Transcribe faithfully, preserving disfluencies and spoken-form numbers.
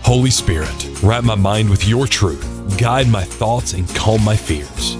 Holy Spirit, wrap my mind with your truth, guide my thoughts, and calm my fears.